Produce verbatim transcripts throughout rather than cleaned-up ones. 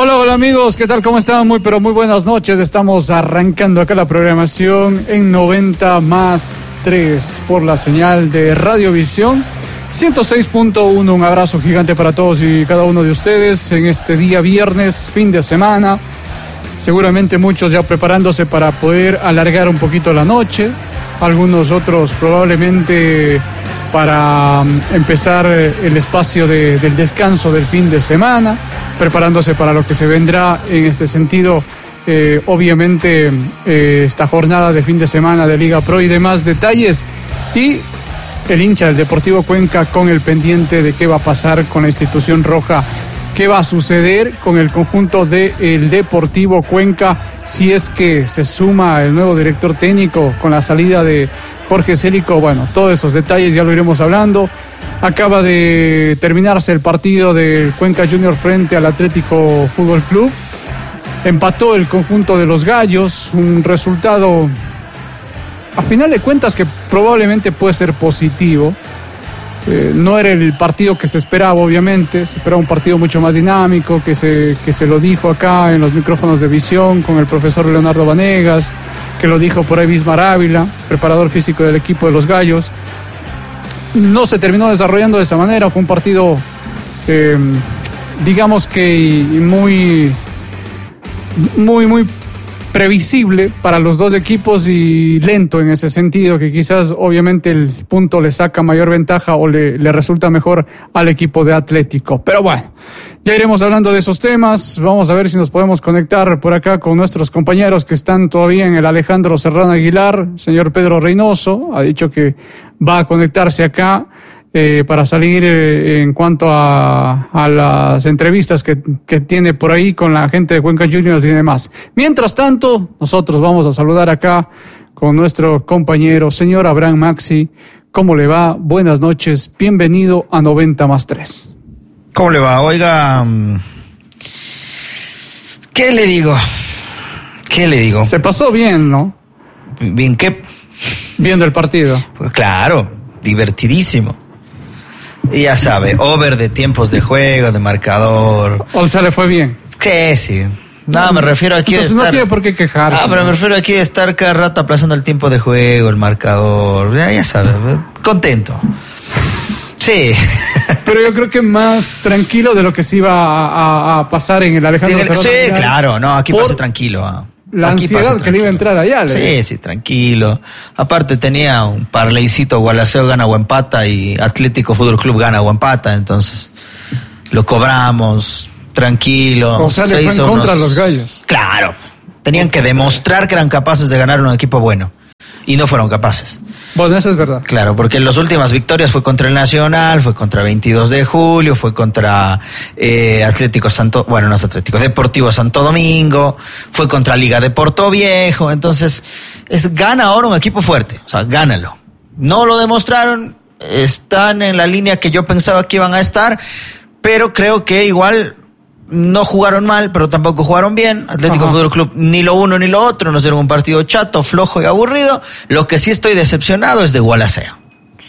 Hola, hola amigos, ¿qué tal? ¿Cómo están? Muy, pero muy buenas noches. Estamos arrancando acá la programación en noventa más tres por la señal de Radiovisión ciento seis punto uno. Un abrazo gigante para todos y cada uno de ustedes en este día viernes, fin de semana. Seguramente muchos ya preparándose para poder alargar un poquito la noche. Algunos otros probablemente para empezar el espacio de, del descanso del fin de semana, preparándose para lo que se vendrá en este sentido, eh, obviamente eh, esta jornada de fin de semana de Liga Pro y demás detalles, y el hincha del Deportivo Cuenca con el pendiente de qué va a pasar con la institución roja, qué va a suceder con el conjunto del Deportivo Cuenca, si es que se suma el nuevo director técnico con la salida de Jorge Célico. Bueno, todos esos detalles ya lo iremos hablando. Acaba de terminarse el partido del Cuenca Junior frente al Atlético Fútbol Club. Empató el conjunto de los Gallos, un resultado a final de cuentas que probablemente puede ser positivo. Eh, no era el partido que se esperaba, obviamente. Se esperaba un partido mucho más dinámico, que se, que se lo dijo acá en los micrófonos de Visión con el profesor Leonardo Vanegas, que lo dijo por ahí Bismar Ávila, preparador físico del equipo de los Gallos. No se terminó desarrollando de esa manera. Fue un partido, eh, digamos que muy, muy, muy previsible para los dos equipos y lento en ese sentido, que quizás obviamente el punto le saca mayor ventaja o le, le resulta mejor al equipo de Atlético. Pero bueno, ya iremos hablando de esos temas. Vamos a ver si nos podemos conectar por acá con nuestros compañeros que están todavía en el Alejandro Serrano Aguilar. Señor Pedro Reynoso ha dicho que va a conectarse acá eh, para salir eh, en cuanto a, a las entrevistas que, que tiene por ahí con la gente de Cuenca Juniors y demás. Mientras tanto, nosotros vamos a saludar acá con nuestro compañero, señor Abraham Maxi. ¿Cómo le va? Buenas noches, bienvenido a noventa más tres. ¿Cómo le va? Oiga, ¿qué le digo? ¿Qué le digo? Se pasó bien, ¿no? ¿Bien qué? Viendo el partido. Pues claro, divertidísimo. Y ya sabe, over de tiempos de juego, de marcador. O sea, le fue bien. ¿Qué? Sí. No, me refiero aquí a estar... Entonces no tiene por qué quejarse. Ah, pero me refiero aquí a estar cada rato aplazando el tiempo de juego, el marcador. Ya, ya sabe, contento. Sí. Pero yo creo que más tranquilo de lo que se iba a, a, a pasar en el Alejandro Serrano. Sí, Aguilar, claro, no, aquí pase tranquilo. Ah. La Aquí ansiedad que le iba a entrar allá. ¿le? Sí, sí, tranquilo. Aparte tenía un parleycito, Gualaceo gana o empata y Atlético Fútbol Club gana o empata, entonces lo cobramos, tranquilo. O sea, le fue en contra a los Gallos. Claro, tenían que demostrar que eran capaces de ganar un equipo bueno y no fueron capaces. Bueno, eso es verdad. Claro, porque en las últimas victorias fue contra el Nacional, fue contra veintidós de julio, fue contra eh, Atlético Santo, bueno, no es Atlético, Deportivo Santo Domingo, fue contra Liga de Porto Viejo, entonces es gana ahora un equipo fuerte, o sea, gánalo. No lo demostraron, están en la línea que yo pensaba que iban a estar, pero creo que igual no jugaron mal, pero tampoco jugaron bien. Atlético Ajá. Fútbol Club, ni lo uno ni lo otro, nos dieron un partido chato, flojo y aburrido. Lo que sí estoy decepcionado es de Gualaceo,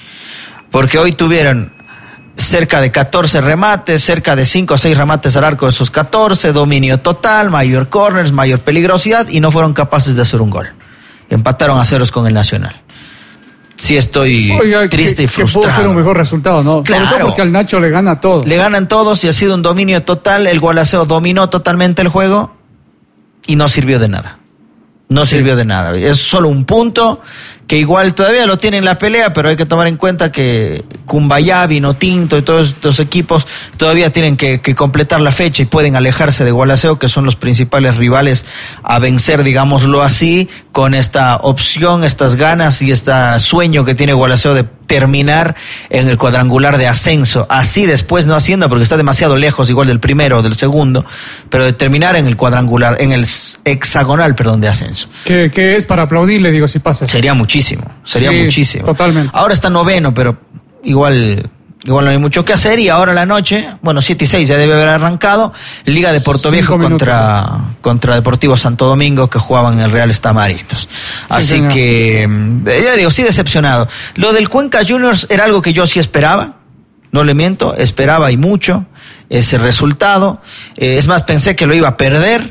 porque hoy tuvieron cerca de catorce remates, cerca de cinco o seis remates al arco de esos catorce, dominio total, mayor corners, mayor peligrosidad, y no fueron capaces de hacer un gol. Empataron a ceros con el Nacional. Sí estoy Oiga, triste que, y frustrado. Que pudo ser un mejor resultado, ¿no? Claro. Sobre todo porque al Nacho le gana todo. Le ganan todos y ha sido un dominio total. El Gualaceo dominó totalmente el juego y no sirvió de nada. No sí. sirvió de nada. Es solo un punto que igual todavía lo tiene en la pelea, pero hay que tomar en cuenta que Cumbayá, Vinotinto y todos estos equipos todavía tienen que, que completar la fecha y pueden alejarse de Gualaceo, que son los principales rivales a vencer, digámoslo así, con esta opción, estas ganas y este sueño que tiene Gualaceo de terminar en el cuadrangular de ascenso, así después no haciendo porque está demasiado lejos igual del primero o del segundo, pero de terminar en el cuadrangular, en el hexagonal, perdón, de ascenso. Que, que es para aplaudirle, digo, si pasa. Sería muchísimo, sería sí, muchísimo. Totalmente. Ahora está noveno, pero igual... Igual no hay mucho que hacer, y ahora la noche, bueno, siete y seis ya debe haber arrancado, Liga de Porto Viejo contra, sí. contra Deportivo Santo Domingo, que jugaban en el Real Estamaritos. Sí, Así señor. que, ya digo, sí decepcionado. Lo del Cuenca Juniors era algo que yo sí esperaba, no le miento, esperaba y mucho. ese resultado. Eh, es más, pensé que lo iba a perder,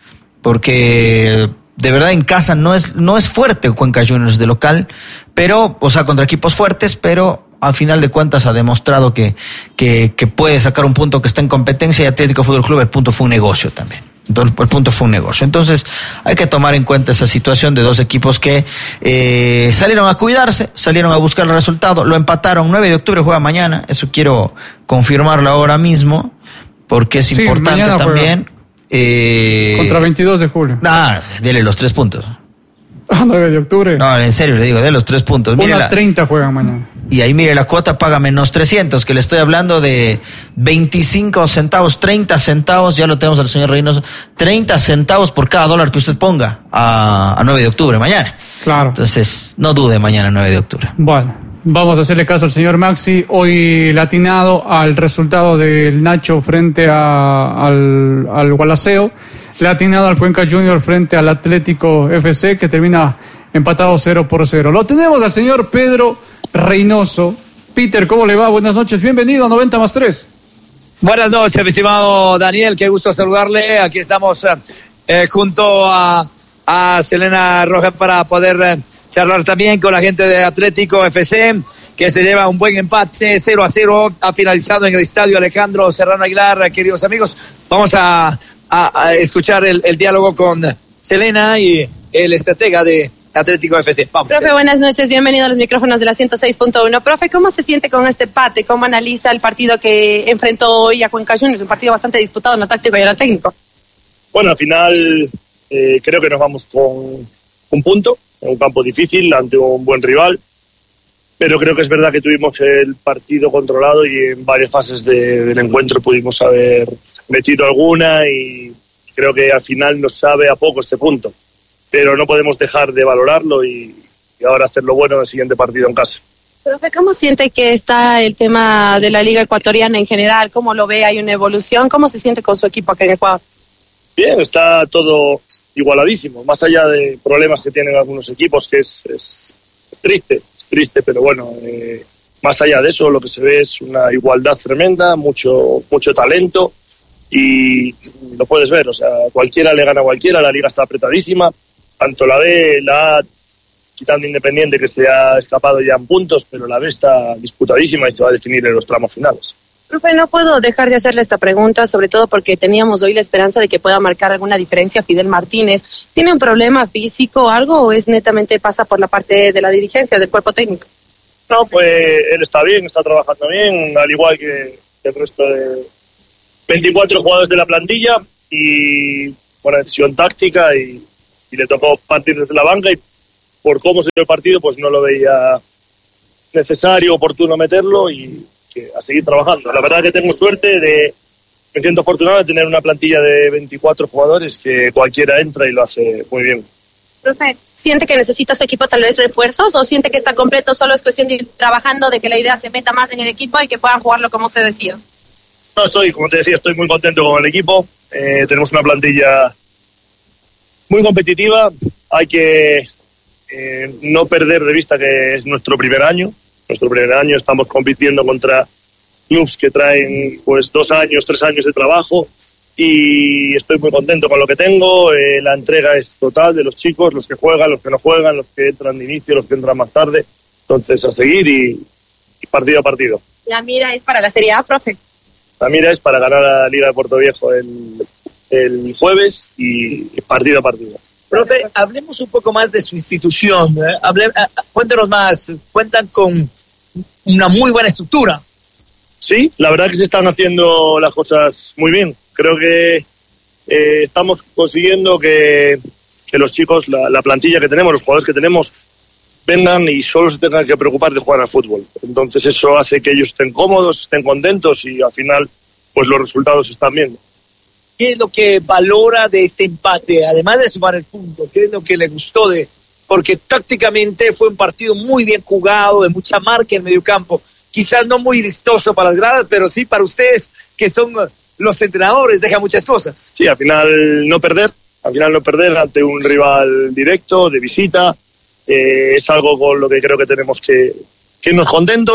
porque de verdad en casa no es, no es fuerte Cuenca Juniors de local, pero, o sea, contra equipos fuertes, pero al final de cuentas ha demostrado que, que, que puede sacar un punto que está en competencia, y Atlético Fútbol Club, el punto fue un negocio también. Entonces, el punto fue un negocio. Entonces, hay que tomar en cuenta esa situación de dos equipos que eh, salieron a cuidarse, salieron a buscar el resultado, lo empataron. nueve de octubre juega mañana, eso quiero confirmarlo ahora mismo, porque es sí, importante también. Eh, Contra veintidós de julio. Ah, dele los tres puntos. nueve de octubre. No, en serio, le digo, de los tres puntos. Mire una treinta juegan mañana. Y ahí mire, la cuota paga menos trescientos, que le estoy hablando de veinticinco centavos, treinta centavos, ya lo tenemos al señor Reynoso, treinta centavos por cada dólar que usted ponga a, a nueve de octubre, mañana. Claro. Entonces, no dude mañana nueve de octubre. Bueno, vamos a hacerle caso al señor Maxi, hoy latinado al resultado del Nacho frente a, al, al Gualaceo. Le ha atinado al Cuenca Junior frente al Atlético F C, que termina empatado cero por cero. Lo tenemos al señor Pedro Reynoso. Peter, ¿cómo le va? Buenas noches, bienvenido a noventa más tres. Buenas noches, mi estimado Daniel, qué gusto saludarle. Aquí estamos eh, junto a, a Selena Rojas para poder eh, charlar también con la gente de Atlético F C, que se lleva un buen empate, cero a cero, ha finalizado en el estadio Alejandro Serrano Aguilar. Queridos amigos, vamos a A, a escuchar el, el diálogo con Selena y el estratega de Atlético F C. Vamos. Profe, buenas noches, bienvenido a los micrófonos de la ciento seis punto uno. Profe, ¿cómo se siente con este empate? ¿Cómo analiza el partido que enfrentó hoy a Cuenca Juniors? Un partido bastante disputado en lo táctico y en lo técnico. Bueno, al final eh, creo que nos vamos con un punto, en un campo difícil, ante un buen rival, pero creo que es verdad que tuvimos el partido controlado y en varias fases de, del encuentro pudimos haber metido alguna, y creo que al final nos sabe a poco este punto, pero no podemos dejar de valorarlo y, y ahora hacer lo bueno en el siguiente partido en casa. Profe, ¿cómo siente que está el tema de la Liga Ecuatoriana en general? ¿Cómo lo ve? ¿Hay una evolución? ¿Cómo se siente con su equipo acá en Ecuador? Bien, está todo igualadísimo, más allá de problemas que tienen algunos equipos, que es, es, es triste. triste, pero bueno, eh, más allá de eso, lo que se ve es una igualdad tremenda, mucho mucho talento, y lo puedes ver, o sea, cualquiera le gana a cualquiera, la liga está apretadísima, tanto la B, la A, quitando Independiente, que se ha escapado ya en puntos, pero la B está disputadísima y se va a definir en los tramos finales. Profe, no puedo dejar de hacerle esta pregunta, sobre todo porque teníamos hoy la esperanza de que pueda marcar alguna diferencia Fidel Martínez. ¿Tiene un problema físico o algo, o es netamente pasa por la parte de la dirigencia, del cuerpo técnico? No, pues él está bien, está trabajando bien, al igual que el resto de veinticuatro jugadores de la plantilla, y fue una decisión táctica y, y le tocó partir desde la banca, y por cómo se dio el partido pues no lo veía necesario, oportuno meterlo, y que a seguir trabajando. La verdad que tengo suerte de, me siento afortunado de tener una plantilla de veinticuatro jugadores que cualquiera entra y lo hace muy bien. Profe, ¿siente que necesita su equipo tal vez refuerzos, o siente que está completo, solo es cuestión de ir trabajando, de que la idea se meta más en el equipo y que puedan jugarlo como se decía? No, estoy, como te decía, estoy muy contento con el equipo. Eh, tenemos una plantilla muy competitiva. Hay que eh, no perder de vista que es nuestro primer año. Nuestro primer año estamos compitiendo contra clubs que traen pues dos años, tres años de trabajo, y estoy muy contento con lo que tengo. Eh, la entrega es total de los chicos, los que juegan, los que no juegan, los que entran de inicio, los que entran más tarde. Entonces, a seguir y, y partido a partido. La mira es para la Serie A, profe. La mira es para ganar a la Liga de Puerto Viejo el, el jueves, y partido a partido. Profe, hablemos un poco más de su institución. ¿eh? Hable, cuéntenos más. Cuentan con una muy buena estructura. Sí, la verdad que se están haciendo las cosas muy bien. Creo que eh, estamos consiguiendo que, que los chicos, la, la plantilla que tenemos, los jugadores que tenemos, vengan y solo se tengan que preocupar de jugar al fútbol. Entonces eso hace que ellos estén cómodos, estén contentos, y al final pues los resultados se están viendo. ¿Qué es lo que valora de este empate? Además de sumar el punto, ¿qué es lo que le gustó de...? Porque tácticamente fue un partido muy bien jugado, de mucha marca en medio campo. Quizás no muy vistoso para las gradas, pero sí para ustedes, que son los entrenadores, deja muchas cosas. Sí, al final no perder, al final no perder ante un rival directo, de visita, eh, es algo con lo que creo que tenemos que, que irnos contentos,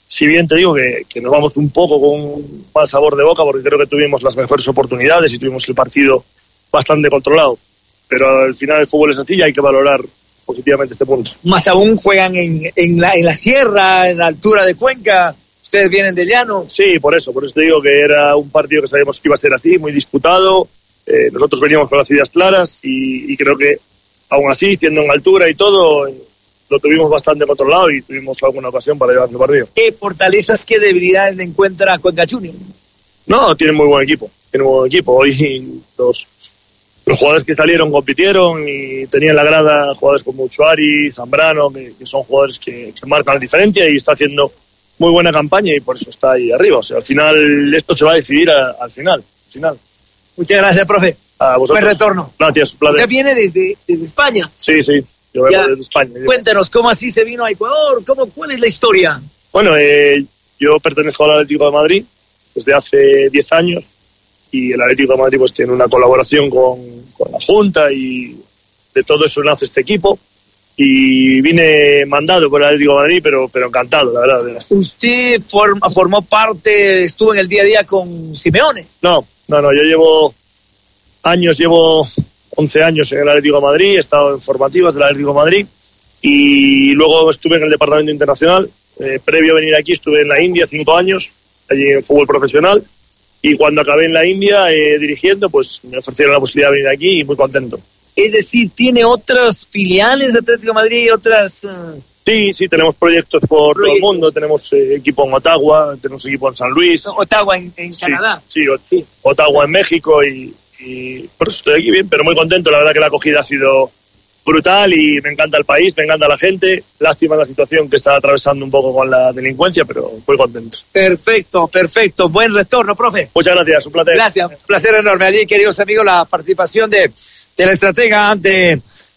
si bien te digo que, que nos vamos un poco con un mal sabor de boca, porque creo que tuvimos las mejores oportunidades y tuvimos el partido bastante controlado. Pero al final el fútbol es así y hay que valorar positivamente este punto. Más aún juegan en, en, la, en la sierra, en la altura de Cuenca. Ustedes vienen del llano. Sí, por eso. Por eso te digo que era un partido que sabíamos que iba a ser así, muy disputado. Eh, nosotros veníamos con las ideas claras y, y creo que aún así, siendo en altura y todo, eh, lo tuvimos bastante controlado y tuvimos alguna ocasión para llevar el partido. ¿Qué fortalezas, qué debilidades le encuentra Cuenca Junior? No, tienen muy buen equipo. Tienen muy buen equipo. Hoy los... Los jugadores que salieron compitieron y tenían la grada jugadores como Uchuari, Zambrano, que, que son jugadores que, que marcan la diferencia y está haciendo muy buena campaña y por eso está ahí arriba. O sea, al final esto se va a decidir a, al final, al final. Muchas gracias, profe. A vosotros. Buen retorno. Gracias, un placer. ¿Usted viene desde, desde España? Sí, sí, yo vengo desde España. Cuéntanos, ¿cómo así se vino a Ecuador? ¿Cómo, ¿Cuál es la historia? Bueno, eh, yo pertenezco al Atlético de Madrid desde hace diez años. Y el Atlético de Madrid pues tiene una colaboración con, con la Junta y de todo eso nace este equipo. Y vine mandado por el Atlético de Madrid, pero, pero encantado, la verdad. ¿Usted form, formó parte, estuvo en el día a día con Simeone? No, no, no, yo llevo años, llevo once años en el Atlético de Madrid, he estado en formativas del Atlético de Madrid y luego estuve en el departamento internacional. Eh, previo a venir aquí estuve en la India cinco años, allí en fútbol profesional. Y cuando acabé en la India eh, dirigiendo, pues me ofrecieron la posibilidad de venir aquí y muy contento. Es decir, ¿tiene otras filiales de Atlético de Madrid, otras...? Uh... Sí, sí, tenemos proyectos por Proyecto. todo el mundo. Tenemos eh, equipo en Ottawa, tenemos equipo en San Luis. No, Ottawa en, en sí, Canadá. Sí, o, sí, Ottawa en México y, y por eso estoy aquí bien, pero muy contento. La verdad que la acogida ha sido brutal y me encanta el país, me encanta la gente. Lástima la situación que está atravesando un poco con la delincuencia, pero muy contento. Perfecto, perfecto. Buen retorno, profe. Muchas gracias, un placer. Gracias, un placer enorme. Allí, queridos amigos, la participación de, de la estratega ante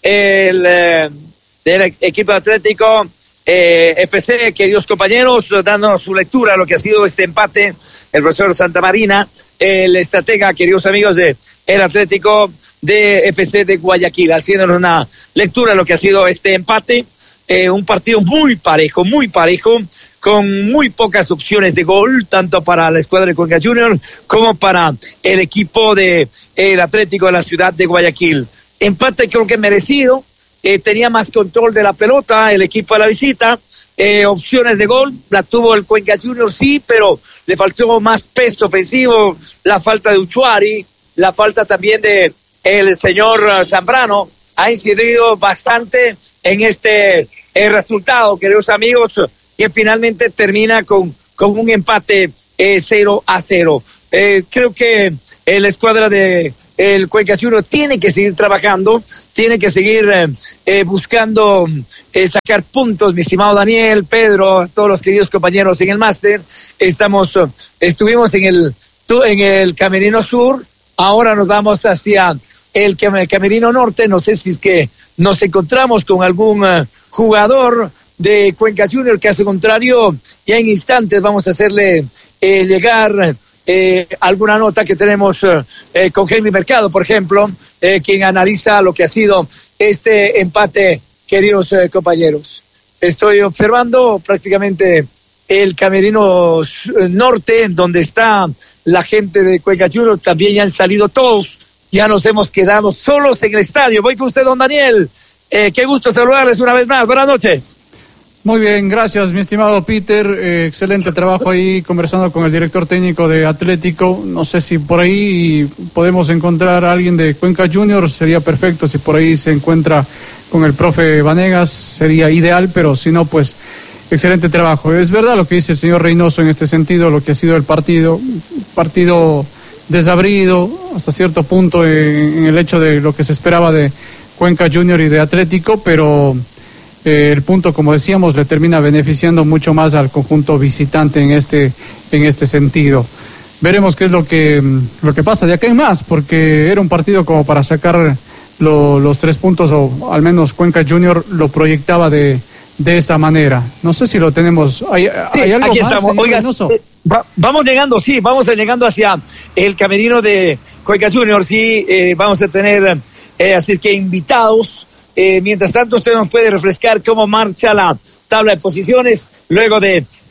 el eh, del equipo atlético eh, F C, queridos compañeros, dándonos su lectura a lo que ha sido este empate. El profesor Santa Marina, el estratega, queridos amigos, de el Atlético de F C de Guayaquil, haciéndonos una lectura de lo que ha sido este empate, eh, un partido muy parejo, muy parejo, con muy pocas opciones de gol, tanto para la escuadra de Cuenca Junior como para el equipo de el Atlético de la ciudad de Guayaquil. Empate creo que merecido, eh, tenía más control de la pelota el equipo de la visita, eh, opciones de gol, la tuvo el Cuenca Junior, sí, pero le faltó más peso ofensivo, la falta de Uchuari, la falta también de el señor Zambrano ha incidido bastante en este el resultado, queridos amigos, que finalmente termina con, con un empate eh, cero a cero. Eh, creo que eh, la escuadra de el Cuenca Junior tiene que seguir trabajando, tiene que seguir eh, eh, buscando eh, sacar puntos, mi estimado Daniel, Pedro, todos los queridos compañeros en el máster. Estamos, eh, estuvimos en el, en el Camerino Sur, ahora nos vamos hacia el Camerino Norte. No sé si es que nos encontramos con algún uh, jugador de Cuenca Junior, que hace contrario, ya en instantes vamos a hacerle eh, llegar eh, alguna nota que tenemos uh, eh, con Henry Mercado, por ejemplo, eh, quien analiza lo que ha sido este empate, queridos eh, compañeros. Estoy observando prácticamente el Camerino Norte, donde está la gente de Cuenca Junior, también ya han salido todos. Ya nos hemos quedado solos en el estadio. Voy con usted, don Daniel. Eh, qué gusto saludarles una vez más. Buenas noches. Muy bien, gracias, mi estimado Peter. Eh, excelente trabajo ahí conversando con el director técnico de Atlético. No sé si por ahí podemos encontrar a alguien de Cuenca Junior. Sería perfecto. Si por ahí se encuentra con el profe Vanegas, sería ideal, pero si no, pues excelente trabajo. Es verdad lo que dice el señor Reynoso en este sentido, lo que ha sido el partido. Partido desabrido hasta cierto punto en, en el hecho de lo que se esperaba de Cuenca Junior y de Atlético, pero eh, el punto, como decíamos, le termina beneficiando mucho más al conjunto visitante en este en este sentido. Veremos qué es lo que lo que pasa de acá en más, porque era un partido como para sacar lo, los tres puntos, o al menos Cuenca Junior lo proyectaba de de esa manera. No sé si lo tenemos. ¿Hay, sí, ¿hay algo aquí más, estamos. Oiga, eh, va, vamos llegando, sí, vamos llegando hacia el camerino de Cuenca Junior. Sí, eh, vamos a tener eh, así que invitados. Eh, mientras tanto, usted nos puede refrescar cómo marcha la tabla de posiciones luego de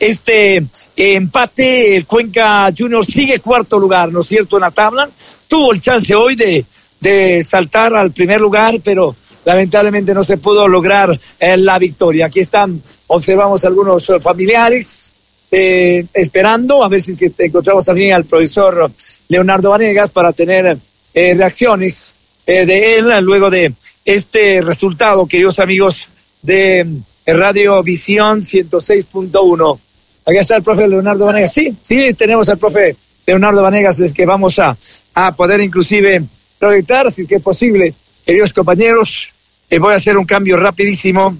este empate. El Cuenca Junior sigue cuarto lugar, ¿no es cierto?, en la tabla. Tuvo el chance hoy de, de saltar al primer lugar, pero lamentablemente no se pudo lograr eh, la victoria. Aquí están, observamos algunos eh, familiares eh, esperando a ver si que encontramos también al profesor Leonardo Vanegas para tener eh, reacciones eh, de él luego de este resultado, queridos amigos de Radio Visión ciento seis punto uno. Aquí está el profe Leonardo Vanegas. Sí, sí, tenemos al profe Leonardo Vanegas, es que vamos a, a poder inclusive proyectar, si es que es posible, queridos compañeros. Eh, voy a hacer un cambio rapidísimo.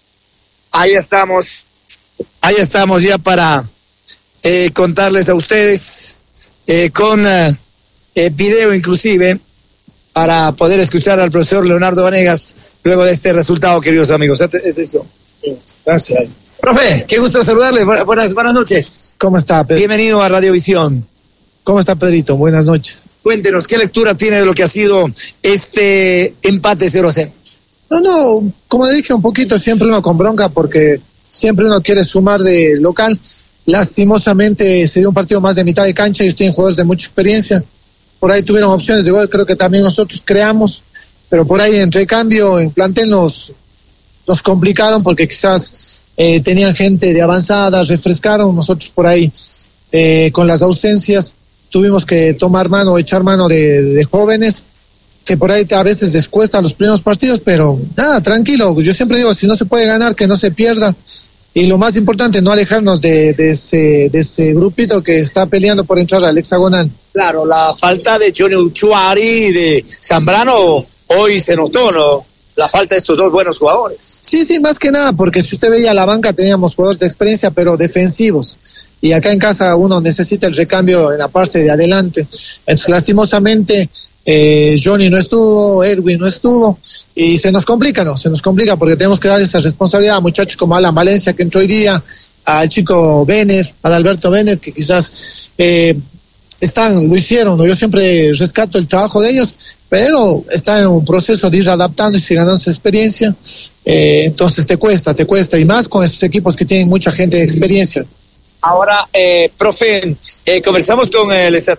Ahí estamos. Ahí estamos ya para eh, contarles a ustedes eh, con eh, eh, video inclusive, para poder escuchar al profesor Leonardo Vanegas luego de este resultado, queridos amigos. Es eso. Gracias. Profe, qué gusto saludarle. Buenas, buenas noches. ¿Cómo está, Pedro? Bienvenido a Radiovisión. ¿Cómo está, Pedrito? Buenas noches. Cuéntenos, ¿qué lectura tiene de lo que ha sido este empate cero a cero? No, no, como dije un poquito, siempre uno con bronca porque siempre uno quiere sumar de local. Lastimosamente sería un partido más de mitad de cancha y tienen jugadores de mucha experiencia. Por ahí tuvieron opciones de gol, creo que también nosotros creamos, pero por ahí entre cambio en plantel nos, nos complicaron porque quizás eh, tenían gente de avanzada, refrescaron, nosotros por ahí eh, con las ausencias tuvimos que tomar mano, echar mano de, de jóvenes, que por ahí a veces les cuesta los primeros partidos, pero nada, tranquilo, yo siempre digo, si no se puede ganar, que no se pierda. Y lo más importante, no alejarnos de, de, ese, de ese grupito que está peleando por entrar al hexagonal. Claro, la falta de Johnny Uchuari y de Zambrano hoy se notó, ¿no? La falta de estos dos buenos jugadores. Sí, sí, más que nada, porque si usted veía la banca teníamos jugadores de experiencia, pero defensivos. Y acá en casa uno necesita el recambio en la parte de adelante. Entonces, lastimosamente, eh, Johnny no estuvo, Edwin no estuvo, y se nos complica, ¿no? Se nos complica porque tenemos que dar esa responsabilidad a muchachos como Alan Valencia, que entró hoy día, al chico Bennett, a Alberto Bennett, que quizás eh, están, lo hicieron, ¿no? Yo siempre rescato el trabajo de ellos, pero está en un proceso de ir adaptándose y ganando experiencia, eh, entonces te cuesta, te cuesta, y más con estos equipos que tienen mucha gente de experiencia. Ahora, eh, profe, eh, conversamos con el